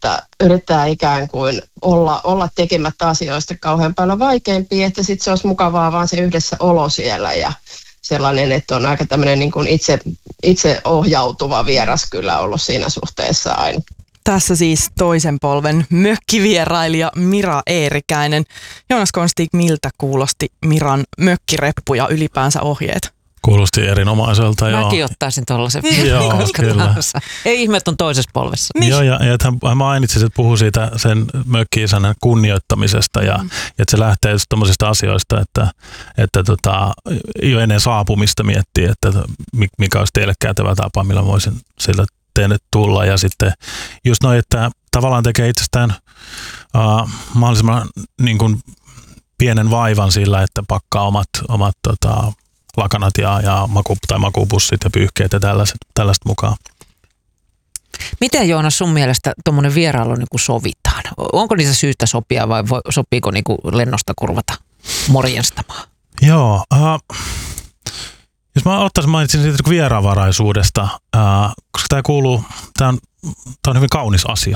että yrittää ikään kuin olla tekemättä asioista kauhean paljon vaikeampia, että sitten se olisi mukavaa vaan se yhdessä olo siellä ja sellainen, että on aika tämmöinen niin kuin itse ohjautuva vieras kyllä ollut siinä suhteessa aina. Tässä siis toisen polven mökkivierailija Mira Eerikäinen. Joonas Konstig, miltä kuulosti Miran mökkireppu ja ylipäänsä ohjeet? Kuulosti erinomaiselta. Mäkin ottaisin tollaisen. Joo, kyllä. Ei ihme, että on toisessa polvessa. Niin. Joo, ja hän mainitsi, että puhui siitä sen mökki-isänän kunnioittamisesta ja että se lähtee just tommosista asioista, että jo ennen saapumista miettii, että mikä olisi teille käytävä tapa, millä voisin sillä teille tulla. Ja sitten just noin, että tavallaan tekee itsestään mahdollisimman niin kuin pienen vaivan sillä, että pakkaa omat lakanat ja makuupussit ja pyyhkeet ja tällaista mukaan. Miten Joonas sun mielestä tuommoinen vierailu niin kuin sovitaan? Onko niissä syystä sopia vai sopiiko niin kuin lennosta kurvata morjenstamaan? Joo, jos mä mainitsin siitä vieraanvaraisuudesta, koska tämä on hyvin kaunis asia.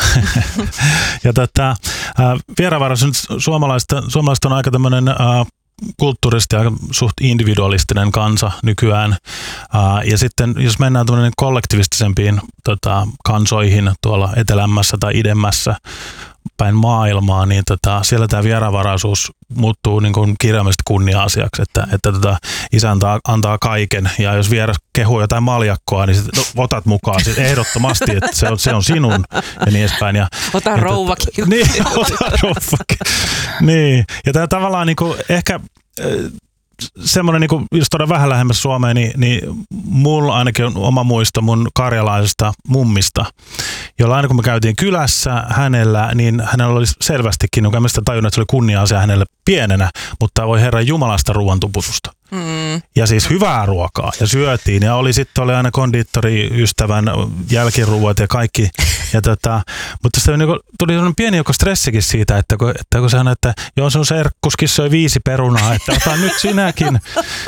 Ja vieraanvaraisuus, suomalaiset on aika tämmöinen kulttuurisesti aika suht individualistinen kansa nykyään. Ja sitten jos mennään tuonne kollektivistisempiin kansoihin tuolla etelämmässä tai idemmässä päin maailmaa, niin siellä tämä vieraanvaraisuus muuttuu niin kuin kirjaimellisesti kunnia-asiaksi, että isä antaa kaiken, ja jos vieras kehuu jotain maljakkoa, niin sit otat mukaan sit ehdottomasti, että se on sinun, ja niin edespäin. Ota rouvakin. Niin, ota rouvakin. Niin, ja tämä tavallaan niin kuin ehkä semmoinen, niin jos todella vähän lähemmäs Suomeen, niin mulla ainakin on oma muisto mun karjalaisesta mummista, jolla aina kun me käytiin kylässä hänellä, niin hänellä oli selvästikin, joka mistä tajunnut, että se oli kunnia-asia hänelle pienenä, mutta voi Herran Jumalasta ruoan tuputusta. Ja siis hyvää ruokaa ja syötiin ja oli aina kondiittoriystävän jälkiruuat ja kaikki. Ja mutta sitten tuli sellainen pieni joukko stressikin siitä, että kun se sanoi, että joo, sun serkkuskin söi 5 perunaa, että ota nyt sinäkin.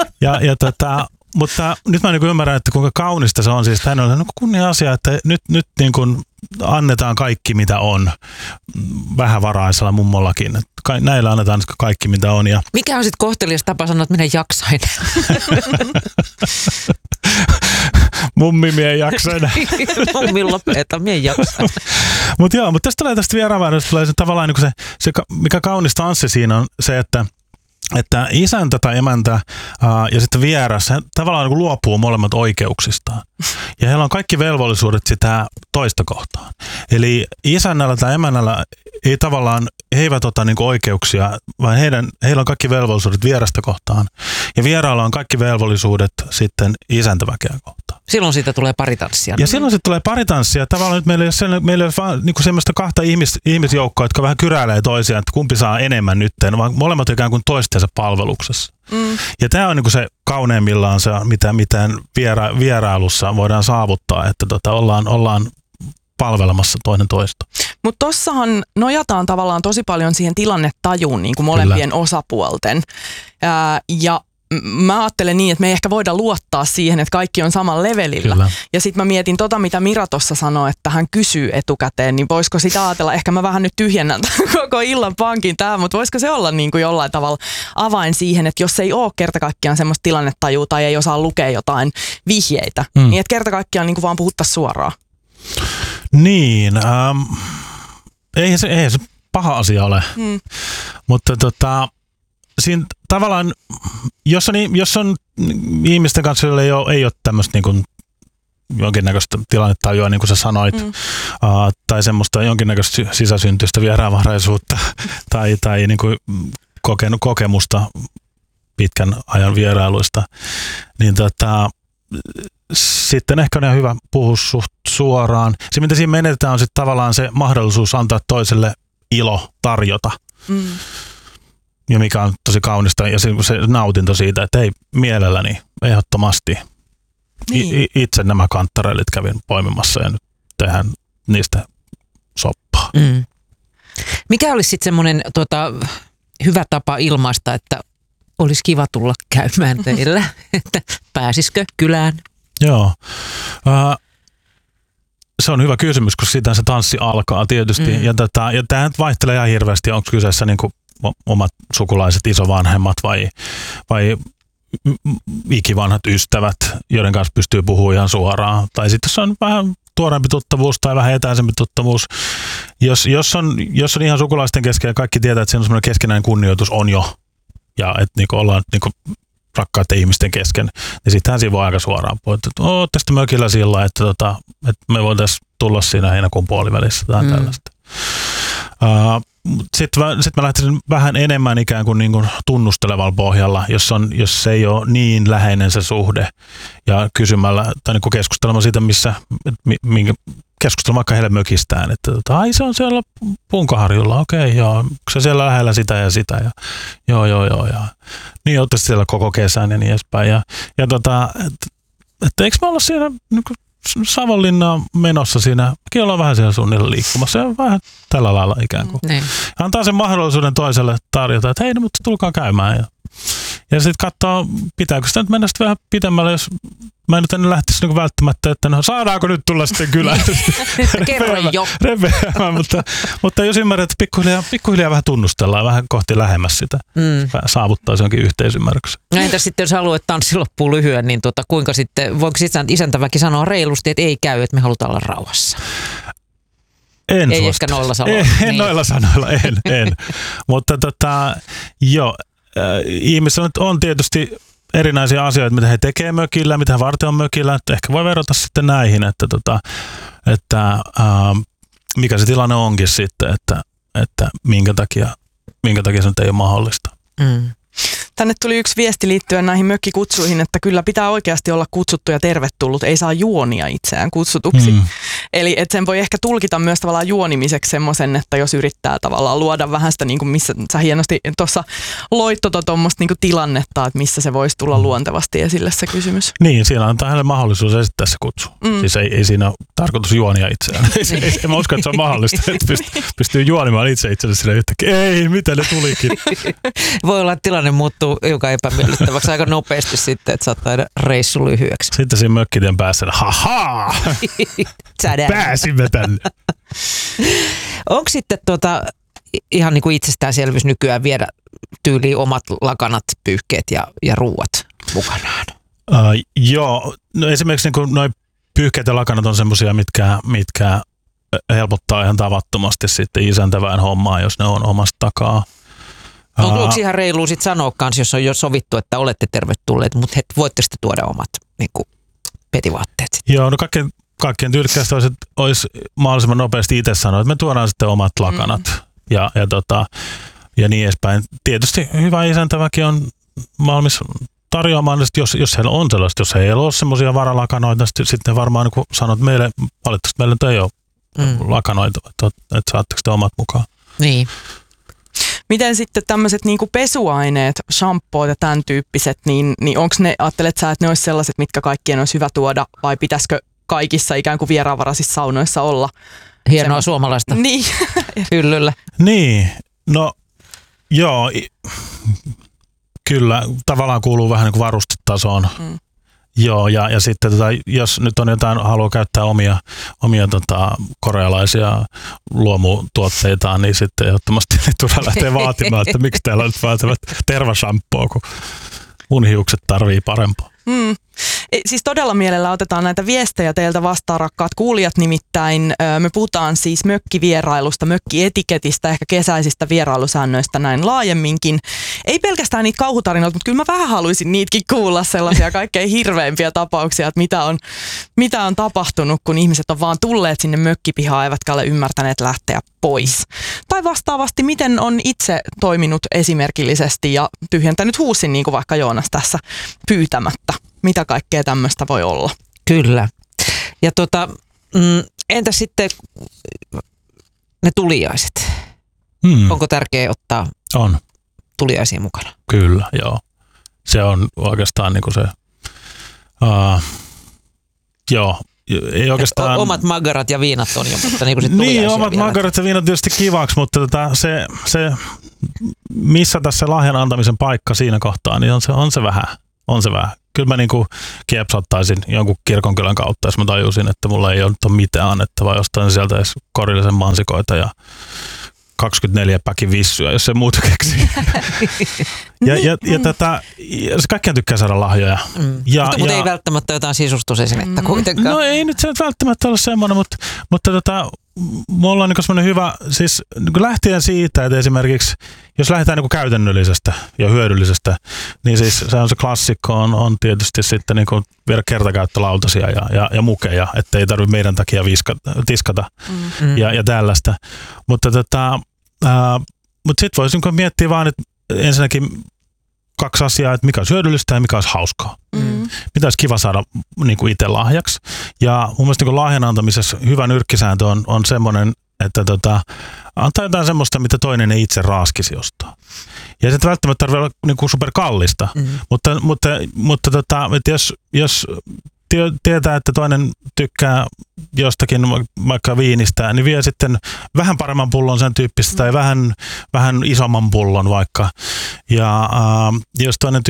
Mutta nyt mä ymmärrän, että kuinka kaunista se on. Siis hän on kunnia asia, että nyt niin kuin annetaan kaikki, mitä on. Vähävaraisella mummollakin. Näillä annetaan kaikki, mitä on. Ja mikä on sitten kohtelias tapa sanoa, että minä jaksain? Mummi, mie jaksain. Mummi lopeta, mie jaksain. Mutta tästä vieraanvaraisuudesta tulee se tavallaan niin se, mikä kaunis tanssi siinä on se, että isäntä tai emäntä ja sitten vieras, he tavallaan niin luopuu molemmat oikeuksistaan. Ja heillä on kaikki velvollisuudet sitä toista kohtaan. Eli isännällä tai emännällä he eivät ota niin oikeuksia, vaan heillä on kaikki velvollisuudet vierasta kohtaan. Ja vieraalla on kaikki velvollisuudet sitten isäntäväkeä kohtaan. Silloin siitä tulee paritanssia. Ja silloin siitä tulee paritanssia. Tavallaan nyt meillä ei ole vaan niin semmoista kahta ihmisjoukkoa, jotka vähän kyräilee toisiaan, että kumpi saa enemmän nyt, vaan molemmat ikään kuin toistensa palveluksessa. Ja tämä on niin kuin se kauneimmillaan se, mitä vierailussa voidaan saavuttaa, että ollaan palvelemassa toinen toista. Mutta tossahan nojataan tavallaan tosi paljon siihen tilannetajuun niin kuin molempien osapuolten. Ja mä ajattelen niin, että me ei ehkä voida luottaa siihen, että kaikki on samalla levelillä. Kyllä. Ja sitten mä mietin mitä Mira tuossa sanoi, että hän kysyy etukäteen, niin voisiko sitä ajatella, ehkä mä vähän nyt tyhjennän koko illan pankin tää, mutta voisiko se olla niin kuin jollain tavalla avain siihen, että jos ei ole kerta kaikkiaan semmoista tilannetajua tai ei osaa lukea jotain vihjeitä, niin että kerta kaikkiaan niin kuin vaan puhuttaisiin suoraan. Niin, ei se paha asia ole, mutta siinä tavallaan, jos on ihmisten kanssa, joilla ei ole tämmöistä niin kuin jonkinnäköistä tilannetajua, niin kuin sä sanoit, tai semmoista jonkinnäköistä sisäsyntyistä vieraanvaraisuutta tai niin kuin kokemusta pitkän ajan vierailuista, niin sitten ehkä on ihan hyvä puhua suoraan. Se, mitä siinä menetetään, on sitten tavallaan se mahdollisuus antaa toiselle ilo tarjota. Ja mikä on tosi kaunista, ja se nautinto siitä, että ei mielelläni ehdottomasti. Niin. Itse nämä kanttareilit kävin poimimassa ja nyt tehdään niistä soppaa. Mikä olisi sitten semmoinen hyvä tapa ilmaista, että olisi kiva tulla käymään teillä, että pääsisikö kylään? Joo. se on hyvä kysymys, koska siitä se tanssi alkaa tietysti. Ja tämä vaihtelee ihan hirveästi, onko kyseessä niin kuin omat sukulaiset, isovanhemmat vai ikivanhat ystävät, joiden kanssa pystyy puhumaan ihan suoraan. Tai sitten se on vähän tuoreempi tuttavuus tai vähän etäisempi tuttavuus. Jos on ihan sukulaisten kesken ja kaikki tietää, että siinä on semmoinen keskinäinen kunnioitus on jo, ja että niinku ollaan niinku rakkaiden ihmisten kesken, niin sittenhän siinä voi aika suoraan puhua, että tästä mökillä sillä, että me voitaisiin tulla siinä heinäkuun puolivälissä tai tällaista. Sitten mä lähtisin vähän enemmän ikään kuin, tunnustelevalla pohjalla, jos se ei ole niin läheinen se suhde, ja kysymällä tai niin keskustelemaan siitä, minkä keskustelemaan vaikka heille mökistään, että ai se on siellä Punkaharjulla, okei, joo, onko se siellä lähellä sitä ja sitä, ja joo, ja niin olette siellä koko kesän ja niin edespäin, ja että eikö me olla siinä niin Savonlinnaan menossa siinä, mekin ollaan vähän siellä suunnilla liikkumassa ja vähän tällä lailla ikään kuin. Antaa sen mahdollisuuden toiselle tarjota, että hei, no, mutta tulkaa käymään. Ja sitten katsoo, pitääkö sitä nyt mennä sitten vähän pitemmälle, jos mä en nyt ennen lähtisi niin välttämättä, että no saadaanko nyt tulla sitten kylään. Kerro jo. Mutta jos ymmärrät, että pikkuhiljaa vähän tunnustellaan, vähän kohti lähemmäs sitä, saavuttaa se jonkin yhteisymmärryksen. No entäs sitten, jos haluaa, että tanssi loppuu lyhyen, niin kuinka sitten, voiko isäntäväki sanoa reilusti, että ei käy, että me halutaan olla rauhassa? Ei ehkä noilla sanoilla. En noilla sanoilla, en. Mutta joo, ihmisillä on tietysti erinäisiä asioita, mitä he tekee mökillä, mitä he varten on mökillä. Että ehkä voi verrata sitten näihin, että mikä se tilanne onkin sitten, että minkä takia se nyt ei ole mahdollista. Tänne tuli yksi viesti liittyen näihin mökkikutsuihin, että kyllä pitää oikeasti olla kutsuttu ja tervetullut, ei saa juonia itseään kutsutuksi. Eli että sen voi ehkä tulkita myös tavallaan juonimiseksi semmoisen, että jos yrittää tavallaan luoda vähän sitä, niin kuin missä sä hienosti tuossa loit tuommoista niin tilannetta, että missä se voisi tulla luontevasti esille se kysymys. Niin, siinä antaa hänelle mahdollisuus esittää se kutsu. Siis ei siinä ole tarkoitus juonia itseään. En mä usko, että se on mahdollista, että pystyy juonimaan itse sille yhtäkkiä. Ei, mitä ne tulikin. Voi olla, että tilanne muuttuu joka epämiellyttäväksi aika nopeasti sitten, että saattaa jäädä reissu lyhyeksi. Sitten siinä mökkitien päässä, hahaa, pääsimme tänne. Onko sitten ihan niin kuin itsestäänselvyys nykyään viedä tyyliin omat lakanat, pyyhkeet ja ruuat mukanaan? Joo, no esimerkiksi niin noi pyyhkeet ja lakanat on semmoisia, mitkä helpottaa ihan tavattomasti sitten isäntävään hommaa, jos ne on omasta takaa. Onko ihan reilua sitten sanoa kanssa, jos on jo sovittu, että olette tervetulleet, mutta voitte sitten tuoda omat niin kuin petivaatteet sitten? Joo, no kaikkien tyylikkäistä olisi mahdollisimman nopeasti itse sanoa, että me tuodaan sitten omat lakanat ja niin edespäin. Tietysti hyvä isäntäväki on valmis tarjoamaan, jos heillä on sellaista, jos heillä ole semmoisia varalakanoita, sitten varmaan niin sanoo, että valitettavasti meillä nyt ei ole lakanoita, että saatteko te omat mukaan. Niin. Miten sitten tämmöiset niinku pesuaineet, shampoot ja tämän tyyppiset, niin onko ne, ajattelet sä, että ne olisi sellaiset, mitkä kaikkien olisi hyvä tuoda, vai pitäisikö kaikissa ikään kuin vieraanvaraisissa saunoissa olla? Hienoa suomalaista. Niin. Hyllyllä. Niin, no joo, kyllä tavallaan kuuluu vähän niin kuin varustetasoon. Joo, ja sitten jos nyt on jotain, haluaa käyttää omia korealaisia luomutuotteitaan, niin sitten ehdottomasti tulee lähteä vaatimaan, että miksi täällä nyt vaativat tervashampoo, kun mun hiukset tarvii parempaa. Siis todella mielellä otetaan näitä viestejä teiltä vastaan, rakkaat kuulijat, nimittäin me puhutaan siis mökkivierailusta, mökkietiketistä, ehkä kesäisistä vierailusäännöistä näin laajemminkin. Ei pelkästään niitä kauhutarinoita, mutta kyllä mä vähän haluaisin niitäkin kuulla, sellaisia kaikkein hirveimpiä tapauksia, että mitä on tapahtunut, kun ihmiset on vaan tulleet sinne mökkipihaan eivätkä ole ymmärtäneet lähteä pois. Tai vastaavasti, miten on itse toiminut esimerkillisesti ja tyhjentänyt huusin, niin kuin vaikka Joonas tässä pyytämättä. Mitä kaikkea tämmöistä voi olla? Kyllä. Ja entä sitten ne tuliaiset? Onko tärkeää ottaa tuliaisia mukana? Kyllä, joo. Se on oikeastaan niin kuin se, joo. Ei oikeastaan... Omat magarat ja viinat on jo, mutta niin kuin sit tuliaisia. Niin, omat magarat ja viinat tietysti kivaksi, mutta se missä tässä lahjan antamisen paikka siinä kohtaa, niin on se vähän kyllä mä niinku kiepsattaisin jonkun kirkonkylän kautta, jos mä tajusin, että mulla ei ole mitään annettavaa, jostain sieltä edes korillisen mansikoita ja 24 päkin vissyä, jos se muuta keksii. Se kaikkiaan tykkää saada lahjoja. Mutta ei välttämättä jotain sisustusesinettä kuitenkaan. No ei nyt se välttämättä ole semmoinen, mutta mulla on niin semmoinen hyvä, siis niin lähtien siitä, että esimerkiksi jos lähdetään niin käytännöllisestä ja hyödyllisestä, niin siis se on se klassikko on tietysti sitten niin viedä kertakäyttölautasia ja mukeja, että ei tarvitse meidän takia tiskata ja tällaista. Mutta sitten voisi niin miettiä vaan, että ensinnäkin 2 asiaa, että mikä olisi hyödyllistä ja mikä olisi hauskaa. Mitä olisi kiva saada niin itse lahjaksi. Ja mun mielestä niin lahjan antamisessa hyvä nyrkkisääntö on semmoinen, että antaa jotain semmoista, mitä toinen ei itse raaskisi ostaa. Ja se välttämättä tarvitse olla niin superkallista, mutta jos tietää, että toinen tykkää jostakin vaikka viinistä, niin vie sitten vähän paremman pullon sen tyyppistä tai vähän isomman pullon vaikka. Ja jos toinen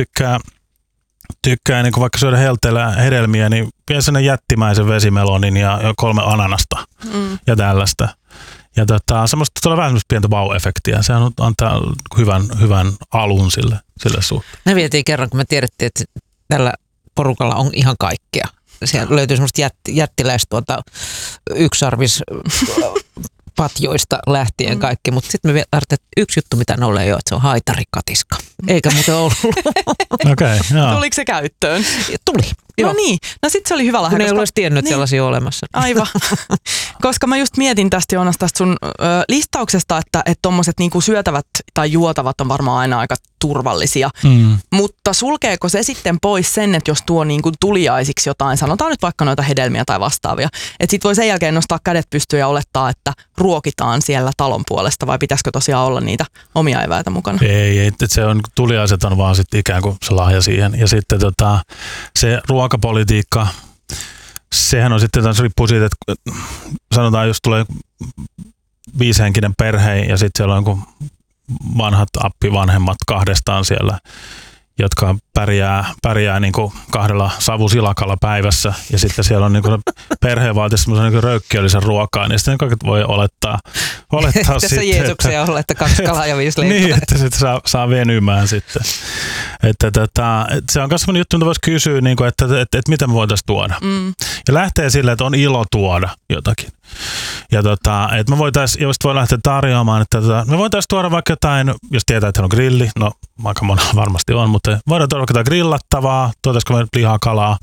tykkää niin vaikka syödä helteellä hedelmiä, niin vie sen jättimäisen vesimelonin ja 3 ananasta ja tällaista. Ja semmoista tulee vähän semmoista pientä wow-efektiä. Se antaa hyvän alun sille suhteen. Me vietiin kerran, kun me tiedettiin, että tällä porukalla on ihan kaikkea. Siellä löytyy semmoista jättiläistä yksarvis patjoista lähtien kaikki, mutta sitten me tarvittiin, että yksi juttu, mitä ne ole jo, että se on haitarikatiska. Eikä muuten ollut. Okei, joo. Tuliko se käyttöön? Tuli. No niin, no sitten se oli hyvä lahja. Ne ei olisi tiennyt, että sellaisia olemassa. Aivan. Koska mä just mietin tästä Joonas tästä sun listauksesta, että tommoset niinku syötävät tai juotavat on varmaan aina aika turvallisia. Mutta sulkeeko se sitten pois sen, että jos tuo niinku tuliaisiksi jotain, sanotaan nyt vaikka noita hedelmiä tai vastaavia, että sit voi sen jälkeen nostaa kädet pystyyn ja olettaa, että ruokitaan siellä talon puolesta, vai pitäisikö tosiaan olla niitä omia eväitä mukana? Ei, se on, tuliaiset on vaan sitten ikään kuin se lahja siihen. Ja sitten se ruokapolitiikka, sehän on sitten, se riippuu siitä, että sanotaan, jos tulee 5-henkinen perhe ja sitten siellä on jonkun vanhat appivanhemmat 2 siellä, jotka pärjää niin kuin 2 savusilakalla päivässä ja sitten siellä on niin kuin perheen vaatii semmoisen niin röykkiöllisen ruokaa, niin sitten kaikki voi olettaa tässä Jeesuksia olla, että 2 kalaa ja 5 leipää. Niin, että sitten saa venymään sitten. Että se on myös semmoinen juttu, mitä voisi kysyä, niin kuin, että miten me voitaisiin tuoda. Ja lähtee silleen, että on ilo tuoda jotakin. Ja että me voitaisiin, jos voi lähteä tarjoamaan, että me voitaisiin tuoda vaikka jotain, jos tietää, että on grilli, no aika monella varmasti on, mutta voidaan tuoda vaikka jotain grillattavaa, tuotaisiko me lihaa, kalaa,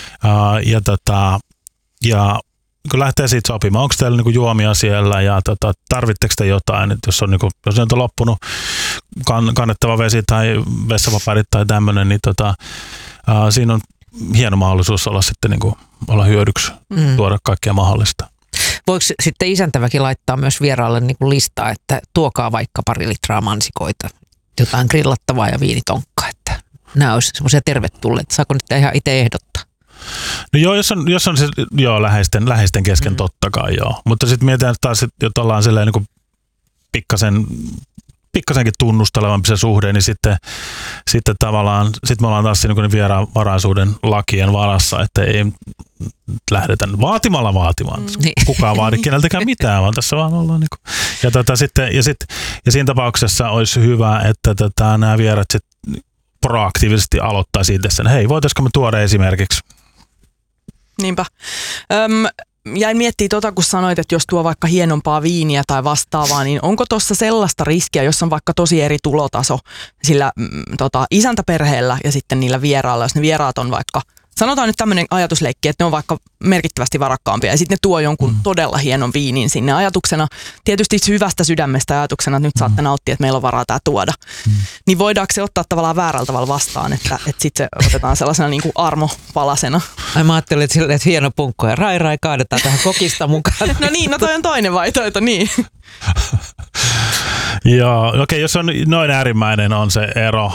ja kun lähtee siitä sopimaan, onko teillä niinku juomia siellä ja tarvitteko te jotain, että jos on loppunut kannettava vesi tai vessapaperit tai tämmöinen, niin siinä on hieno mahdollisuus olla sitten niinku, olla hyödyksi, tuoda kaikkea mahdollista. Voiko sitten isäntäväkin laittaa myös vieraalle niinku listaa, että tuokaa vaikka 2 litraa mansikoita, jotain grillattavaa ja viinitonkkaa, että nämä olisi semmoisia tervetulleita. Saako nyt ihan itse ehdottaa? No joo, jos on se läheisten kesken totta kai joo. Mutta sitten mietitään taas, että ollaan silleen niin pikkasenkin tunnustelevampi se suhde, niin sitten tavallaan me ollaan taas niin vieraanvaraisuuden lakien varassa, että ei lähdetä vaatimaan. Kukaan vaadi keneltäkään mitään, vaan tässä vaan ollaan niin kuin. Ja siinä tapauksessa olisi hyvä, että nämä vierat sitten proaktiivisesti aloittaisi itse sen. Hei, voitaisiko me tuoda esimerkiksi? Niinpä. Jäin miettimään kun sanoit, että jos tuo vaikka hienompaa viiniä tai vastaavaa, niin onko tuossa sellaista riskiä, jos on vaikka tosi eri tulotaso sillä isäntäperheellä ja sitten niillä vierailla, jos ne vieraat on vaikka, sanotaan nyt tämmöinen ajatusleikki, että ne on vaikka merkittävästi varakkaampia ja sitten ne tuo jonkun todella hienon viinin sinne ajatuksena, tietysti hyvästä sydämestä ajatuksena, että nyt saatte nauttia, että meillä on varaa tämä tuoda. Niin voidaanko se ottaa tavallaan väärällä tavalla vastaan, että sitten se otetaan sellaisena niin kuin armopalasena? Ai mä ajattelin, että hieno punkko ja rai kaadetaan tähän kokista mukaan. No niin, no toi on toinen vaihtoehto, niin. Joo, okei, jos on noin äärimmäinen on se ero,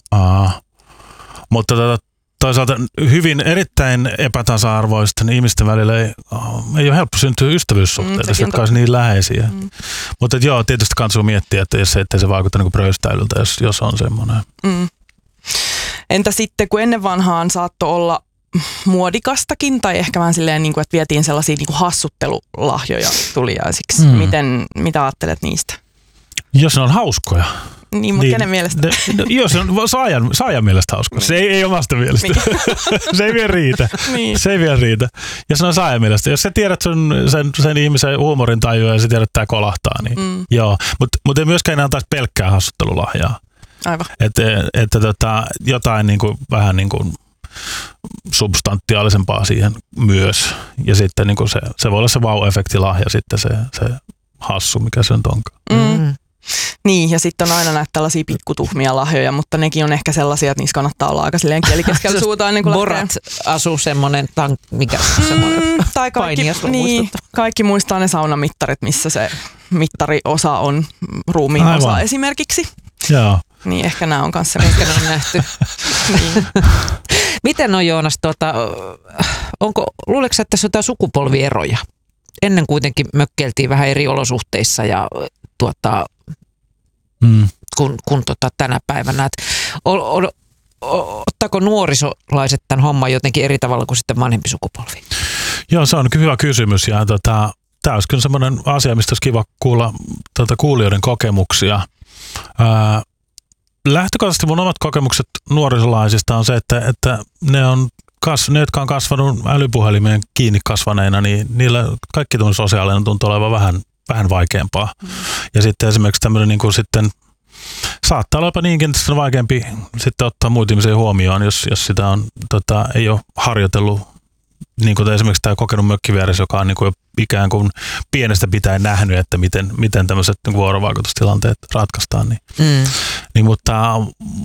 mutta toisaalta erittäin epätasa-arvoisten ihmisten välillä ei ole helppo syntyä ystävyyssuhteita, jotka olisi niin läheisiä. Mutta joo, tietysti kannattaa miettiä, että ettei se vaikuta niin kuin pröystäilyltä, jos on semmoinen. Entä sitten, kun ennen vanhaan saattoi olla muodikastakin, tai ehkä vähän silleen, niin kuin, että vietiin sellaisia niin kuin hassuttelulahjoja tuliaisiksi. Mitä ajattelet niistä? Jos ne on hauskoja. Niin, mutta kenen mielestä? Jos on saajan mielestä hauskoja. Se ei omasta mielestä. Se ei vielä riitä. Se ei vielä riitä. Jos on saajan mielestä. Jos sä tiedät sen ihmisen huumorin tajua ja sä tiedät, että tää kolahtaa, niin joo. Mutta ei myöskään enää taas pelkkää hassuttelulahjaa. Aivan. Että jotain niin kuin, vähän niin kuin substantiaalisempaa siihen myös. Ja sitten niin kuin se voi olla se wow-efektilahja sitten se hassu, mikä se nyt onkaan. Niin, ja sitten on aina näitä tällaisia pikkutuhmia lahjoja, mutta nekin on ehkä sellaisia, että niissä kannattaa olla aika silleen kielikeskellä suuta ennen kuin Borat asuu semmoinen, mikä semmoinen tai kaikki muistaa ne saunamittarit, missä se mittariosa on ruumiin osa esimerkiksi. Joo. Niin ehkä nämä on kanssa ehkä ne on nähty. Niin. Miten on, Joonas, luuletko sä, että tässä on jotain sukupolvieroja? Ennen kuitenkin mökkeiltiin vähän eri olosuhteissa ja kun tänä päivänä. Ottaako nuorisolaiset tämän homman jotenkin eri tavalla kuin sitten vanhempi sukupolvi? Joo, se on hyvä kysymys ja tämä olisi kyllä semmoinen asia, mistä olisi kiva kuulla kuulijoiden kokemuksia. Lähtökohtaisesti mun omat kokemukset nuorisolaisista on se, että ne, jotka on kasvanut älypuhelimeen kiinni kasvaneina, niin niillä kaikki tämmöinen sosiaalinen tuntuu olevan vähän vaikeampaa. Ja sitten esimerkiksi tämmöinen niin kuin sitten saattaa olla jopa niinkin, että se on vaikeampi sitten ottaa muita ihmisiä huomioon, jos sitä on, ei ole harjoitellut, niin kuin esimerkiksi tämä kokenut mökkivieras, joka on niin kuin ikään kuin pienestä pitäen nähnyt, että miten tämmöiset niin vuorovaikutustilanteet ratkaistaan. Mutta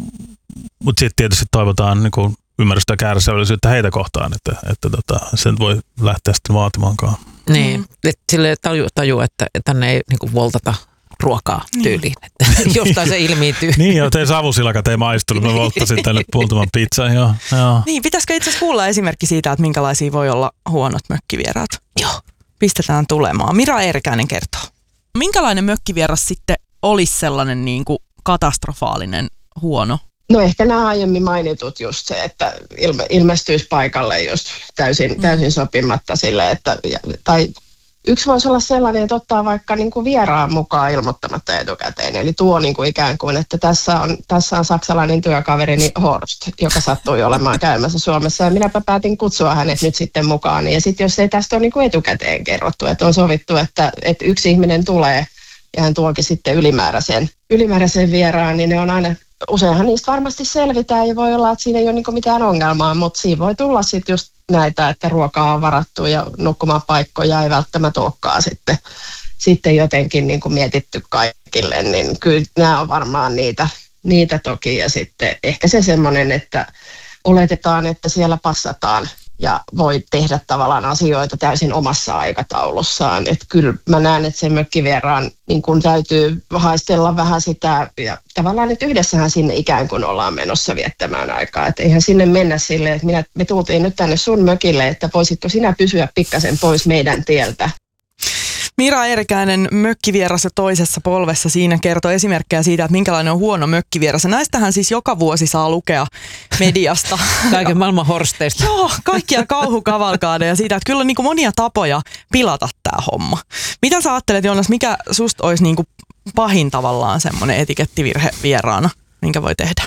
sitten tietysti toivotaan niin kuin ymmärrystä ja kärsivällisyyttä heitä kohtaan, että sen voi lähteä sitten vaatimaankaan. Niin, että silleen tajuu, että tänne ei niin kuin voltata ruokaa tyyliin, että jostain se ilmiintyy. Niin, joo, tein savusilakat ei maistunut, mä volttasin tänne puoltaman pizzan, joo. Niin, pitäisikö itse asiassa kuulla esimerkki siitä, että minkälaisia voi olla huonot mökkivieraat? Joo. Pistetään tulemaan. Mira Eerikäinen kertoo. Minkälainen mökkivieras sitten olisi sellainen niin kuin katastrofaalinen huono? No ehkä nämä aiemmin mainitut just se, että ilmestyisi paikalle just täysin sopimatta sille, että tai yksi voisi olla sellainen, että ottaa vaikka niin kuin vieraan mukaan ilmoittamatta etukäteen. Eli tuo niin kuin ikään kuin, että tässä on saksalainen työkaverini Horst, joka sattui olemaan käymässä Suomessa. Ja minäpä päätin kutsua hänet nyt sitten mukaan. Ja sitten jos ei tästä ole niin kuin etukäteen kerrottu, että on sovittu, että yksi ihminen tulee ja hän tuokin sitten ylimääräisen vieraan, niin ne on aina, useinhan niistä varmasti selvitään ja voi olla, että siinä ei ole niin kuin mitään ongelmaa, mutta siinä voi tulla sitten just näitä, että ruokaa on varattu ja nukkumapaikkoja ei välttämättä olekaan sitten jotenkin niin kuin mietitty kaikille, niin kyllä nämä on varmaan niitä toki ja sitten ehkä se semmoinen, että oletetaan, että siellä passataan ja voi tehdä tavallaan asioita täysin omassa aikataulussaan. Että kyllä mä näen, että sen mökkivieraan niin kun täytyy haistella vähän sitä, ja tavallaan, että yhdessähän sinne ikään kuin ollaan menossa viettämään aikaa. Että eihän sinne mennä silleen, että me tultiin nyt tänne sun mökille, että voisitko sinä pysyä pikkasen pois meidän tieltä. Mira Eerikäinen, mökkivieras ja toisessa polvessa, siinä kertoo esimerkkejä siitä, että minkälainen on huono mökkivieras. Ja näistähän siis joka vuosi saa lukea mediasta. Kaiken maailman horsteista. Joo, kaikkia kauhukavalkaadeja siitä, että kyllä on niin kuin monia tapoja pilata tämä homma. Mitä sä ajattelet, Joonas, mikä susta olisi niin kuin pahin tavallaan semmoinen etikettivirhe vieraana, minkä voi tehdä?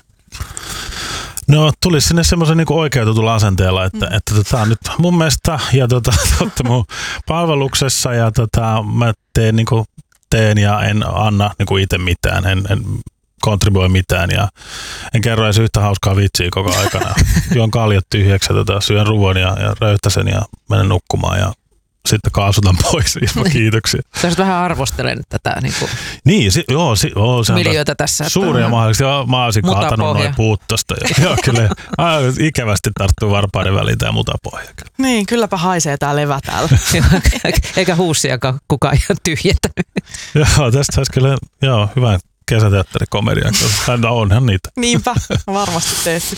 No tulisi sinne semmoisen niin oikeutetulla asenteella, että tämä on nyt mun mielestä ja mun palveluksessa ja mä teen ja en anna niin itse mitään, en kontribuoi mitään ja en kerro edes yhtä hauskaa vitsiä koko aikana. Juon kaljat tyhjäksi ja syön ruoan ja röyhtäsen ja menen nukkumaan ja sitten kaasutan pois ilman kiitoksia. Sä olisit vähän arvostelen tätä niin, miljöötä tässä. Suuria mahdollisesti. Mä olisin kaatanut noin puut tosta. Joo, kyllä. Ikävästi tarttuu varpaiden väliin tää mutapohja. Niin, kylläpä haisee tää levä täällä. Eikä huussiakaan kukaan ihan tyhjentänyt. Joo, tästä saisi kyllä hyvän kesäteatterikomedian. Onhan niitä. Niinpä, varmasti tehty.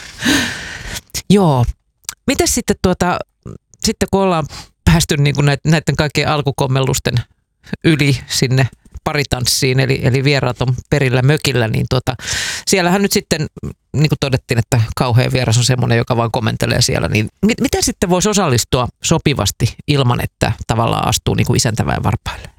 Joo. Mites sitten sitten kun ollaan päästy niin kuin näiden kaikkien alkukommellusten yli sinne paritanssiin, eli vieraat on perillä mökillä, niin siellähän nyt sitten, niin kuin todettiin, että kauhean vieras on semmoinen, joka vaan komentelee siellä, niin miten sitten voisi osallistua sopivasti ilman, että tavallaan astuu niin kuin isäntäväen varpaille?